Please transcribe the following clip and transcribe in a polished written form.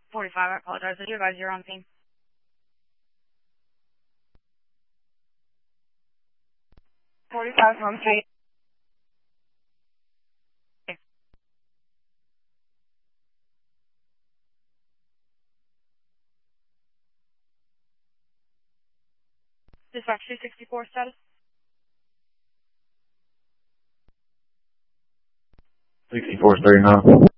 45, I apologize. I do advise you're on scene. Home Street. Dispatch 264 status. 64 39.